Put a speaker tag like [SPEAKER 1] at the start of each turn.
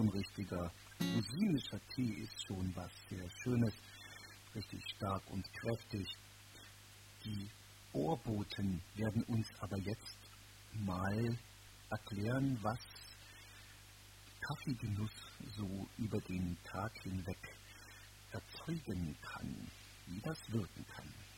[SPEAKER 1] ein richtiger musinischer Tee ist schon was sehr Schönes, richtig stark und kräftig. Die Ohrboten werden uns aber jetzt mal erklären, was Kaffeegenuss so über den Tag hinweg erzeugen kann, wie das wirken kann.